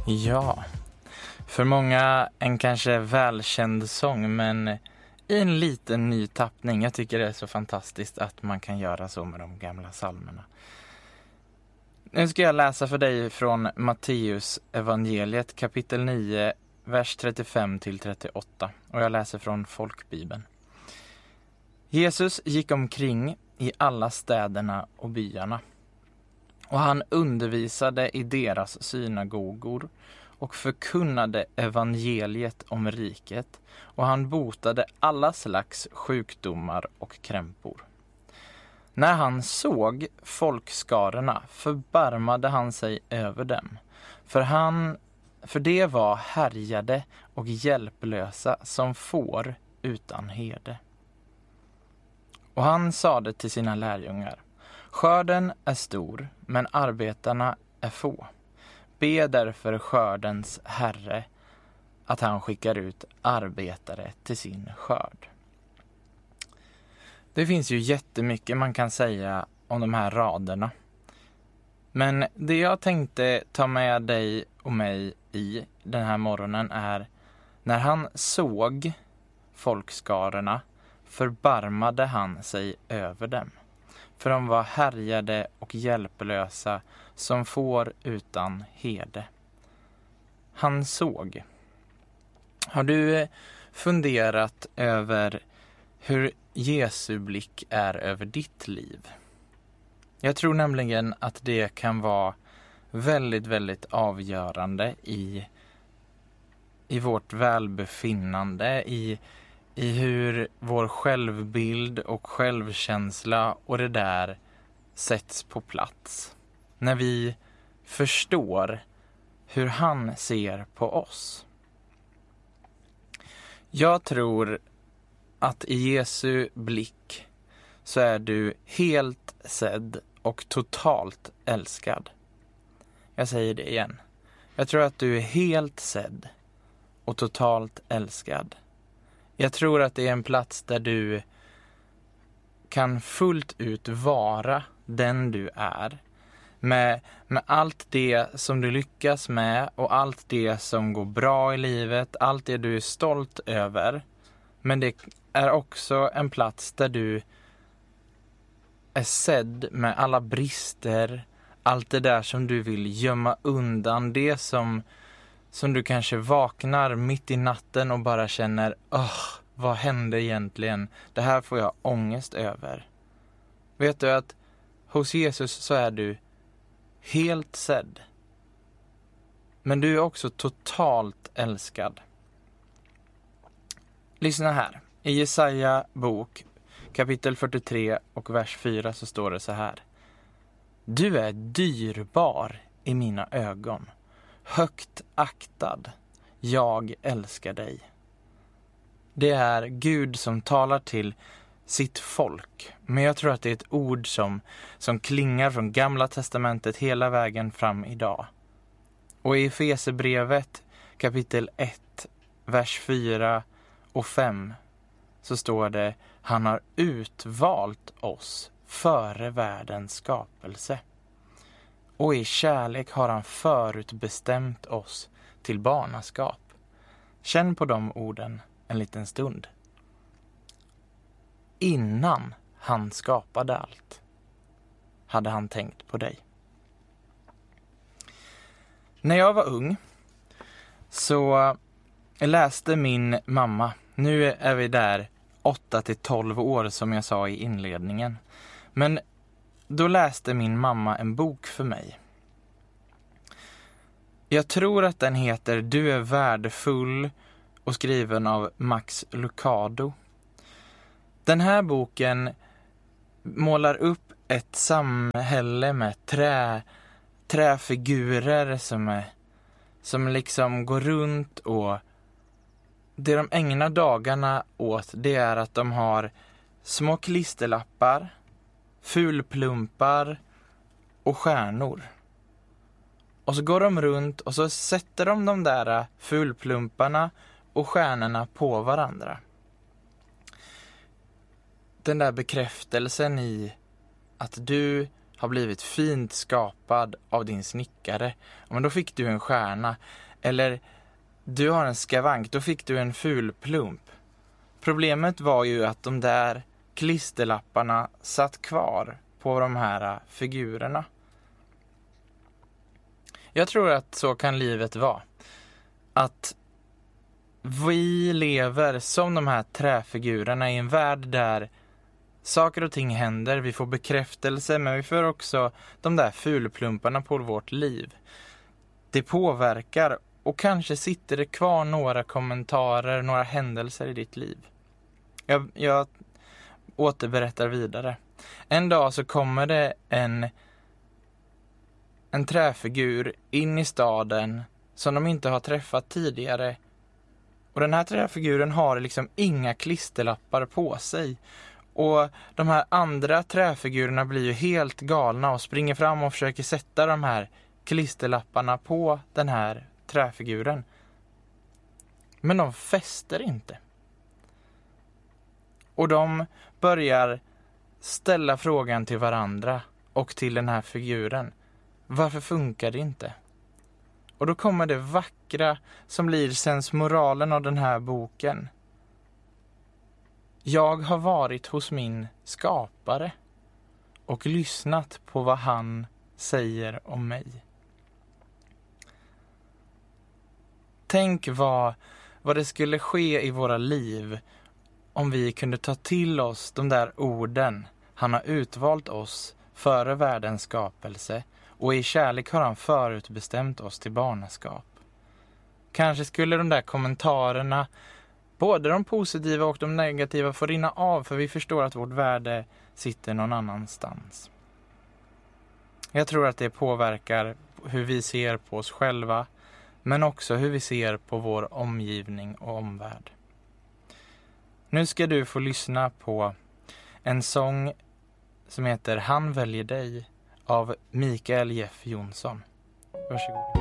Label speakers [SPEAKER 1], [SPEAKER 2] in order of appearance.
[SPEAKER 1] Ja, för många en kanske välkänd sång, men i en liten ny tappning. Jag tycker det är så fantastiskt att man kan göra så med de gamla psalmerna. Nu ska jag läsa för dig från Matteus evangeliet kapitel 9, vers 35-38. Och jag läser från folkbibeln. Jesus gick omkring i alla städerna och byarna. Och han undervisade i deras synagogor och förkunnade evangeliet om riket. Och han botade alla slags sjukdomar och krämpor. När han såg folkskarorna förbarmade han sig över dem. För det var härjade och hjälplösa som får utan herde. Och han sade till sina lärjungar: skörden är stor, men arbetarna är få. Be därför skördens herre att han skickar ut arbetare till sin skörd. Det finns ju jättemycket man kan säga om de här raderna. Men det jag tänkte ta med dig och mig i den här morgonen är: när han såg folkskarorna förbarmade han sig över dem. För de var härjade och hjälplösa som får utan herde. Han såg. Har du funderat över hur Jesu blick är över ditt liv? Jag tror nämligen att det kan vara väldigt, väldigt avgörande i vårt välbefinnande, i hur vår självbild och självkänsla och det där sätts på plats. När vi förstår hur han ser på oss. Jag tror att i Jesu blick så är du helt sedd och totalt älskad. Jag säger det igen. Jag tror att du är helt sedd och totalt älskad. Jag tror att det är en plats där du kan fullt ut vara den du är. Med allt det som du lyckas med och allt det som går bra i livet, allt det du är stolt över. Men det är också en plats där du är sedd med alla brister, allt det där som du vill gömma undan, det som du kanske vaknar mitt i natten och bara känner: vad hände egentligen? Det här får jag ångest över. Vet du att hos Jesus så är du helt sedd. Men du är också totalt älskad. Lyssna här. I Jesaja bok kapitel 43 och vers 4 så står det så här: du är dyrbar i mina ögon, högt aktad, jag älskar dig. Det är Gud som talar till sitt folk. Men jag tror att det är ett ord som klingar från Gamla testamentet hela vägen fram idag. Och i Efesierbrevet kapitel 1, vers 4 och 5 så står det: han har utvalt oss före världens skapelse. Och i kärlek har han förutbestämt oss till barnaskap. Känn på de orden en liten stund. Innan han skapade allt hade han tänkt på dig. När jag var ung så läste min mamma, nu är vi där 8-12 år som jag sa i inledningen, men då läste min mamma en bok för mig. Jag tror att den heter Du är värdefull och skriven av Max Lucado. Den här boken målar upp ett samhälle med träfigurer som liksom går runt, och det de ägnar dagarna åt det är att de har små klisterlappar, fulplumpar och stjärnor. Och så går de runt och så sätter de där fulplumparna och stjärnorna på varandra. Den där bekräftelsen i att du har blivit fint skapad av din snickare, men då fick du en stjärna. Eller du har en skavank, då fick du en ful plump. Problemet var ju att de där klisterlapparna satt kvar på de här figurerna. Jag tror att så kan livet vara. Att vi lever som de här träfigurerna i en värld där saker och ting händer. Vi får bekräftelse, men vi får också de där fulplumparna på vårt liv. Det påverkar, och kanske sitter det kvar några kommentarer, några händelser i ditt liv. Jag återberättar vidare. En dag så kommer det en träfigur in i staden som de inte har träffat tidigare. Och den här träfiguren har liksom inga klisterlappar på sig. Och de här andra träfigurerna blir ju helt galna och springer fram och försöker sätta de här klisterlapparna på den här träfiguren. Men de fäster inte. Och de börjar ställa frågan till varandra och till den här figuren. Varför funkar det inte? Och då kommer det vackra som blir sensmoralen av den här boken. Jag har varit hos min skapare och lyssnat på vad han säger om mig. Tänk vad det skulle ske i våra liv om vi kunde ta till oss de där orden. Han har utvalt oss före världens skapelse, och i kärlek har han förutbestämt oss till barnaskap. Kanske skulle de där kommentarerna, både de positiva och de negativa, få rinna av, för vi förstår att vårt värde sitter någon annanstans. Jag tror att det påverkar hur vi ser på oss själva, men också hur vi ser på vår omgivning och omvärld. Nu ska du få lyssna på en sång som heter Han väljer dig av Mikael Jeff Jonsson. Varsågod.